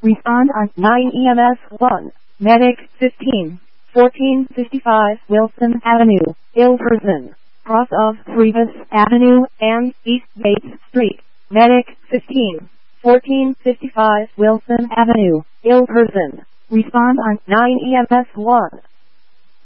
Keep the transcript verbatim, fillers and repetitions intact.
Respond on nine E M S one. Medic fifteen. fourteen fifty-five Wilson Avenue, ill person. Cross of Frevis Avenue and East Bates Street. Medic fifteen. fourteen fifty-five Wilson Avenue, ill person. Respond on nine E M S one.